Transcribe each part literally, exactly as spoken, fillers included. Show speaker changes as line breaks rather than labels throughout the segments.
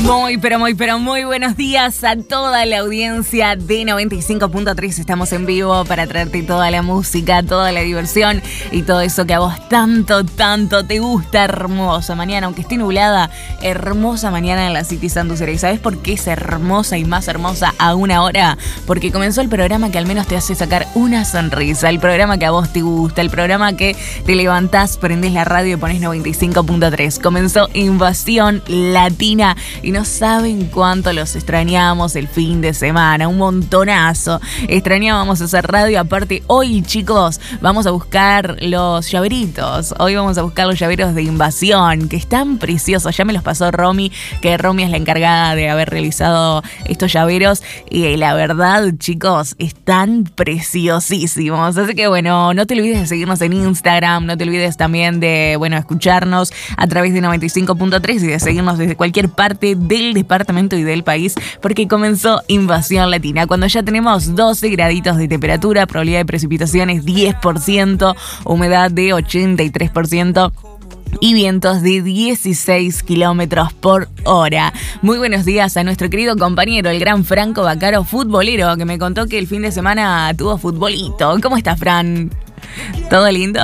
Muy, pero muy, pero muy buenos días a toda la audiencia de noventa y cinco punto tres. Estamos en vivo para traerte toda la música, toda la diversión y todo eso que a vos tanto, tanto te gusta. Hermosa mañana, aunque esté nublada, hermosa mañana en la City Santucera. ¿Y sabés por qué es hermosa y más hermosa a una hora? Porque comenzó el programa que al menos te hace sacar una sonrisa, el programa que a vos te gusta, el programa que te levantás, prendés la radio y ponés noventa y cinco punto tres. Comenzó Invasión Latina. Y no saben cuánto los extrañamos el fin de semana, un montonazo. Extrañábamos hacer radio. Aparte, hoy, chicos, vamos a buscar los llaveritos. Hoy vamos a buscar los llaveros de Invasión, que están preciosos. Ya me los pasó Romy, que Romy es la encargada de haber realizado estos llaveros. Y la verdad, chicos, están preciosísimos. Así que, bueno, no te olvides de seguirnos en Instagram. No te olvides también de, bueno, escucharnos a través de noventa y cinco punto tres y de seguirnos desde cualquier parte del departamento y del país, porque comenzó Invasión Latina, cuando ya tenemos doce graditos de temperatura, probabilidad de precipitaciones diez por ciento, humedad de ochenta y tres por ciento y vientos de dieciséis kilómetros por hora. Muy buenos días a nuestro querido compañero, el gran Franco Bacaro, futbolero, que me contó que el fin de semana tuvo futbolito. ¿Cómo estás, Fran? ¿Todo lindo?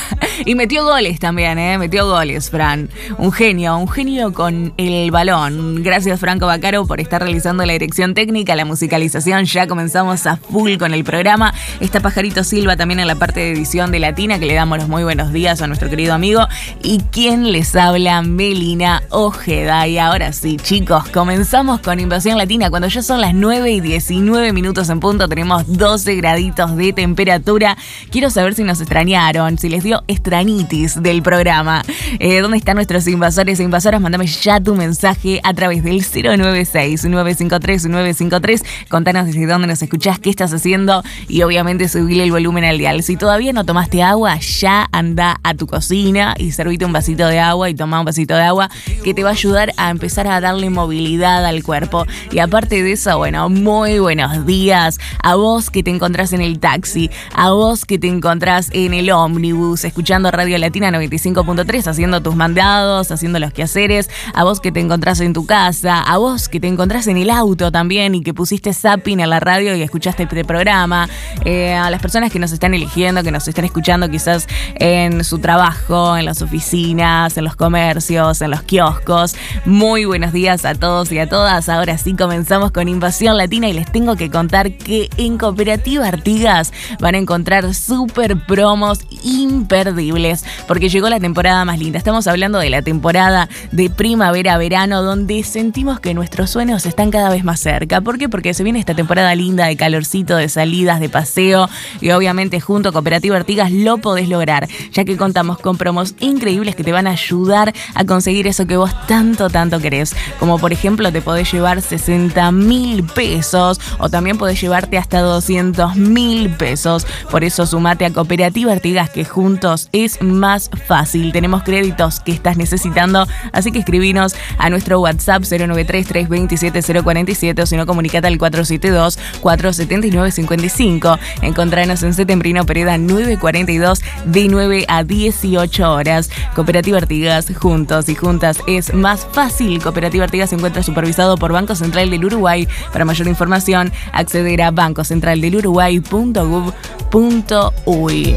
Y metió goles también, ¿eh? Metió goles, Fran. Un genio, un genio con el balón. Gracias, Franco Bacaro, por estar realizando la dirección técnica, la musicalización. Ya comenzamos a full con el programa. Está Pajarito Silva también en la parte de edición de Latina, que le damos los muy buenos días a nuestro querido amigo. Y quien les habla, Melina Ojeda. Y ahora sí, chicos, comenzamos con Invasión Latina. Cuando ya son las nueve y diecinueve minutos en punto, tenemos doce graditos de temperatura. Quiero saber si nos extrañaron, si les dio extrañitis del programa. Eh, ¿Dónde están nuestros invasores e invasoras? Mándame ya tu mensaje a través del cero nueve seis, nueve cinco tres, nueve cinco tres. Contanos desde dónde nos escuchás, qué estás haciendo y obviamente subile el volumen al dial. Si todavía no tomaste agua, ya anda a tu cocina y servite un vasito de agua y toma un vasito de agua que te va a ayudar a empezar a darle movilidad al cuerpo. Y aparte de eso, bueno, muy buenos días a vos que te encontrás en el taxi, a vos que te encontrás en el ómnibus, escuchando Radio Latina noventa y cinco punto tres, haciendo tus mandados, haciendo los quehaceres, a vos que te encontrás en tu casa, a vos que te encontrás en el auto también y que pusiste zapping en la radio y escuchaste este programa, eh, a las personas que nos están eligiendo, que nos están escuchando quizás en su trabajo, en las oficinas, en los comercios, en los kioscos. Muy buenos días a todos y a todas. Ahora sí comenzamos con Invasión Latina y les tengo que contar que en Cooperativa Artigas van a encontrar súper promos imperdibles, porque llegó la temporada más linda. Estamos hablando de la temporada de primavera-verano, donde sentimos que nuestros sueños están cada vez más cerca. ¿Por qué? Porque se viene esta temporada linda de calorcito, de salidas, de paseo, y obviamente junto a Cooperativa Artigas lo podés lograr, ya que contamos con promos increíbles que te van a ayudar a conseguir eso que vos tanto, tanto querés. Como por ejemplo, te podés llevar sesenta mil pesos o también podés llevarte hasta doscientos mil pesos. Por eso sumate a Cooperativa Artigas, que juntos es más fácil. Tenemos créditos que estás necesitando, así que escribinos a nuestro WhatsApp cero nueve tres, tres dos siete, cero cuatro siete o si no, comunicate al cuatro siete dos, cuatro siete nueve cinco cinco. Encontranos en Setembrino Pereda nueve cuarenta y dos de nueve a dieciocho horas. Cooperativa Artigas, juntos y juntas es más fácil. Cooperativa Artigas se encuentra supervisado por Banco Central del Uruguay. Para mayor información, acceder a banco central del uruguay punto gov punto uy.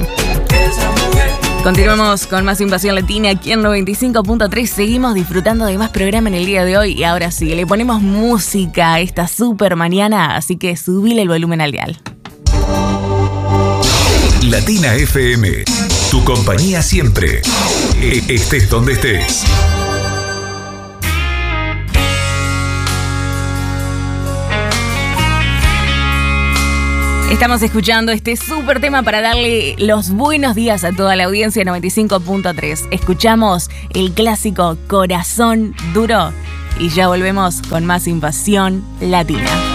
Continuamos con más Invasión Latina aquí en noventa y cinco punto tres. Seguimos disfrutando de más programa en el día de hoy. Y ahora sí, le ponemos música a esta super mañana, así que subile el volumen al dial.
Latina F M, tu compañía siempre, estés donde estés.
Estamos escuchando este súper tema para darle los buenos días a toda la audiencia de noventa y cinco punto tres. Escuchamos el clásico Corazón Duro y ya volvemos con más Invasión Latina.